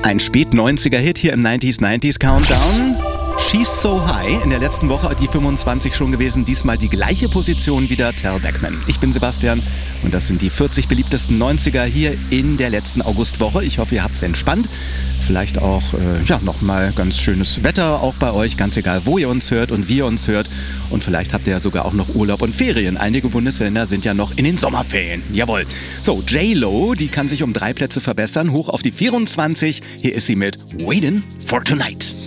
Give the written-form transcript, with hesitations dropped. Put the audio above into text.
Ein Spät-90er-Hit hier im 90s Countdown. She's So High, in der letzten Woche die 25 schon gewesen, diesmal die gleiche Position wieder Tal Beckman. Ich bin Sebastian und das sind die 40 beliebtesten 90er hier in der letzten Augustwoche. Ich hoffe, ihr habt es entspannt. Vielleicht auch nochmal ganz schönes Wetter auch bei euch, ganz egal, wo ihr uns hört und wie ihr uns hört. Und vielleicht habt ihr ja sogar auch noch Urlaub und Ferien. Einige Bundesländer sind ja noch in den Sommerferien. Jawohl. So, J-Lo, die kann sich um 3 Plätze verbessern, hoch auf die 24. Hier ist sie mit Waitin' for Tonight.